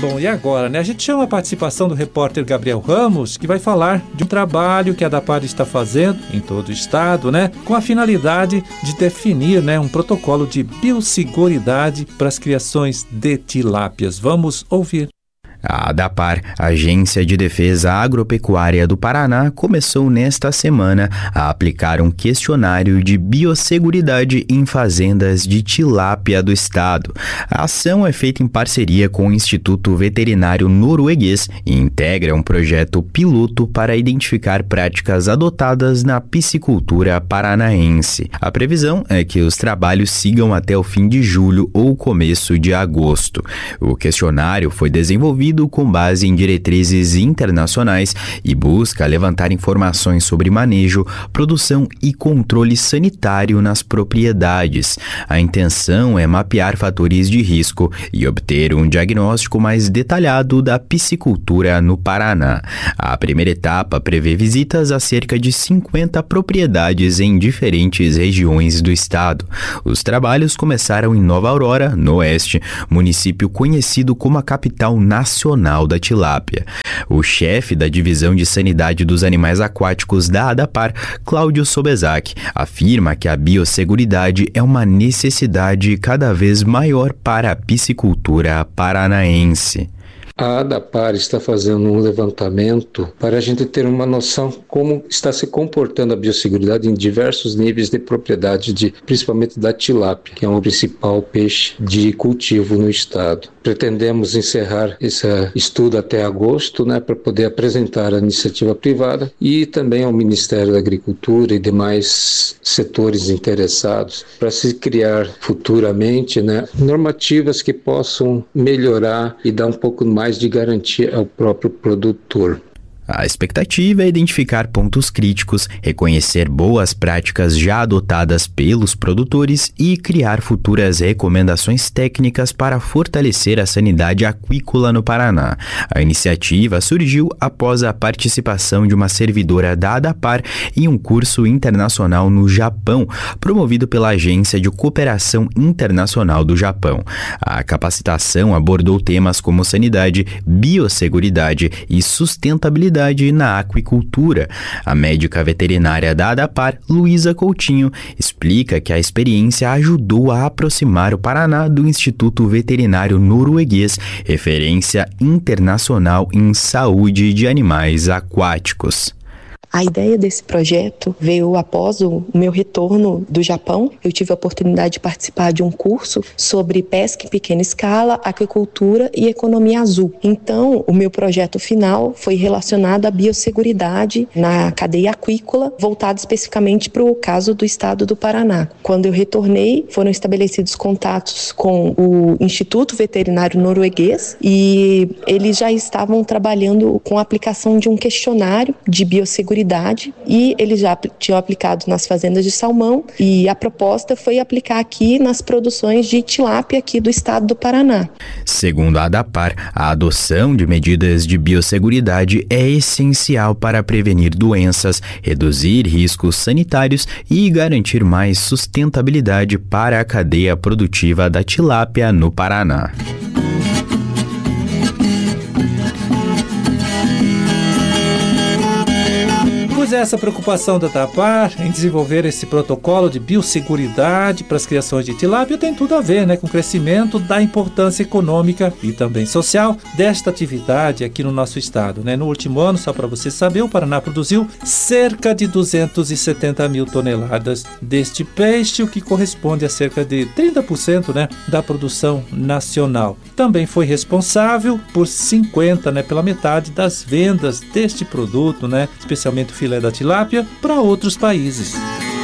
Bom, e agora, né? A gente chama a participação do repórter Gabriel Ramos, que vai falar de um trabalho que a ADAPAR está fazendo em todo o estado, né? Com a finalidade de definir, né, um protocolo de biosseguridade para as criações de tilápias. Vamos ouvir. A ADAPAR, Agência de Defesa Agropecuária do Paraná, começou nesta semana a aplicar um questionário de biosseguridade em fazendas de tilápia do estado. A ação é feita em parceria com o Instituto Veterinário Norueguês e integra um projeto piloto para identificar práticas adotadas na piscicultura paranaense. A previsão é que os trabalhos sigam até o fim de julho ou começo de agosto. O questionário foi desenvolvido com base em diretrizes internacionais e busca levantar informações sobre manejo, produção e controle sanitário nas propriedades. A intenção é mapear fatores de risco e obter um diagnóstico mais detalhado da piscicultura no Paraná. A primeira etapa prevê visitas a cerca de 50 propriedades em diferentes regiões do estado. Os trabalhos começaram em Nova Aurora, no oeste, município conhecido como a capital nacional da tilápia. O chefe da Divisão de Sanidade dos Animais Aquáticos da ADAPAR, Cláudio Sobesac, afirma que a biosseguridade é uma necessidade cada vez maior para a piscicultura paranaense. A ADAPAR está fazendo um levantamento para a gente ter uma noção como está se comportando a biosseguridade em diversos níveis de propriedade, principalmente da tilápia, que é o principal peixe de cultivo no estado. Pretendemos encerrar esse estudo até agosto, para poder apresentar à iniciativa privada e também ao Ministério da Agricultura e demais setores interessados para se criar futuramente, normativas que possam melhorar e dar um pouco mais de garantia ao próprio produtor. A expectativa é identificar pontos críticos, reconhecer boas práticas já adotadas pelos produtores e criar futuras recomendações técnicas para fortalecer a sanidade aquícola no Paraná. A iniciativa surgiu após a participação de uma servidora da ADAPAR em um curso internacional no Japão, promovido pela Agência de Cooperação Internacional do Japão. A capacitação abordou temas como sanidade, biosseguridade e sustentabilidade na aquicultura. A médica veterinária da ADAPAR, Luísa Coutinho, explica que a experiência ajudou a aproximar o Paraná do Instituto Veterinário Norueguês, referência internacional em saúde de animais aquáticos. A ideia desse projeto veio após o meu retorno do Japão. Eu tive a oportunidade de participar de um curso sobre pesca em pequena escala, aquicultura e economia azul. Então, o meu projeto final foi relacionado à biosseguridade na cadeia aquícola, voltado especificamente para o caso do estado do Paraná. Quando eu retornei, foram estabelecidos contatos com o Instituto Veterinário Norueguês e eles já estavam trabalhando com a aplicação de um questionário de biosseguridade e eles já tinham aplicado nas fazendas de salmão e a proposta foi aplicar aqui nas produções de tilápia aqui do estado do Paraná. Segundo a ADAPAR, a adoção de medidas de biosseguridade é essencial para prevenir doenças, reduzir riscos sanitários e garantir mais sustentabilidade para a cadeia produtiva da tilápia no Paraná. Essa preocupação da ADAPAR em desenvolver esse protocolo de biosseguridade para as criações de tilápia tem tudo a ver, com o crescimento da importância econômica e também social desta atividade aqui no nosso estado. No último ano, só para você saber, o Paraná produziu cerca de 270 mil toneladas deste peixe, o que corresponde a cerca de 30% da produção nacional. Também foi responsável por 50%, pela metade das vendas deste produto, especialmente o filé da tilápia, para outros países.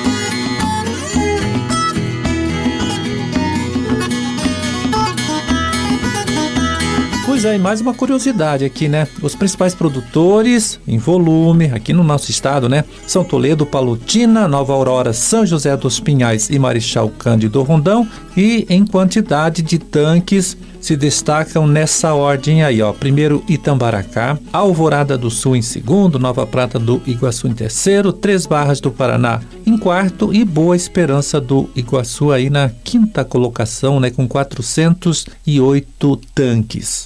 Pois é, e mais uma curiosidade aqui, Os principais produtores em volume aqui no nosso estado, são Toledo, Palotina, Nova Aurora, São José dos Pinhais e Marechal Cândido Rondão, e em quantidade de tanques se destacam nessa ordem aí, Primeiro Itambaracá, Alvorada do Sul em segundo, Nova Prata do Iguaçu em terceiro, Três Barras do Paraná em quarto e Boa Esperança do Iguaçu aí na quinta colocação, com 408 tanques.